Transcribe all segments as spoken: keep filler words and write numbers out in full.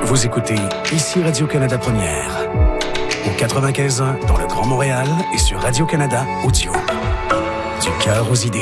Vous écoutez ici Radio-Canada Première. Au quatre-vingt-quinze ans dans le Grand Montréal et sur Radio-Canada Audio. Du cœur aux idées.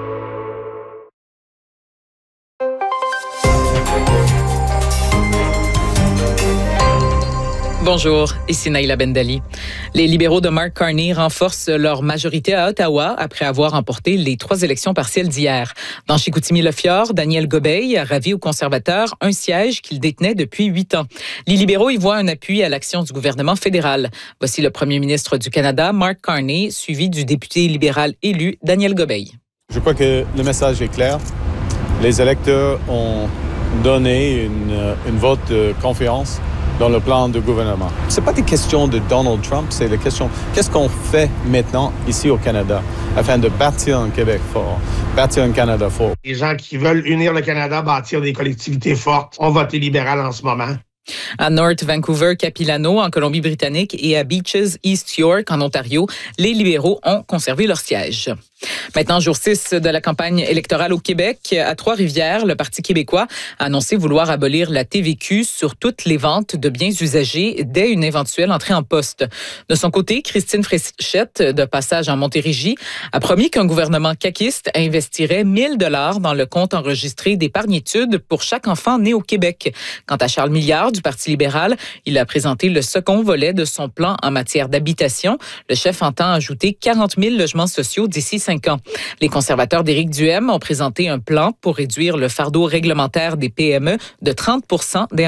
Bonjour, ici Naïla Bendali. Les libéraux de Mark Carney renforcent leur majorité à Ottawa après avoir remporté les trois élections partielles d'hier. Dans Chicoutimi-Le-Fjord, Daniel Gobeil a ravi aux conservateurs un siège qu'il détenait depuis huit ans. Les libéraux y voient un appui à l'action du gouvernement fédéral. Voici le premier ministre du Canada, Mark Carney, suivi du député libéral élu, Daniel Gobeil. Je crois que le message est clair. Les électeurs ont donné une, une vote de confiance dans le plan de gouvernement. Ce n'est pas des questions de Donald Trump, c'est la question qu'est-ce qu'on fait maintenant ici au Canada afin de bâtir un Québec fort, bâtir un Canada fort. Les gens qui veulent unir le Canada, bâtir des collectivités fortes, ont voté libéral en ce moment. À North Vancouver, Capilano, en Colombie-Britannique, et à Beaches, East York, en Ontario, les libéraux ont conservé leur siège. Maintenant, jour six de la campagne électorale au Québec, à Trois-Rivières, le Parti québécois a annoncé vouloir abolir la T V Q sur toutes les ventes de biens usagés dès une éventuelle entrée en poste. De son côté, Christine Fréchette, de passage en Montérégie, a promis qu'un gouvernement caquiste investirait mille dollars dans le compte enregistré d'épargne-études pour chaque enfant né au Québec. Quant à Charles Milliard, du Parti libéral, il a présenté le second volet de son plan en matière d'habitation. Le chef entend ajouter quarante mille logements sociaux d'ici cinq ans. Les conservateurs d'Éric Duhaime ont présenté un plan pour réduire le fardeau réglementaire des P M E de trente pour cent dès